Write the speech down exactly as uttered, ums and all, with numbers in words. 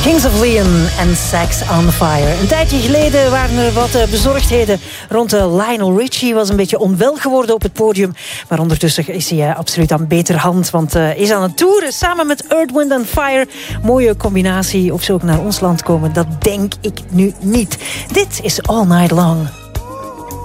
Kings of Leon en Sex on Fire. Een tijdje geleden waren er wat bezorgdheden rond Lionel Richie. Was een beetje onwel geworden op het podium. Maar ondertussen is hij absoluut aan beter hand. Want hij is aan het toeren samen met Earth, Wind and Fire. Mooie combinatie. Of ze ook naar ons land komen, dat denk ik nu niet. Dit is All Night Long.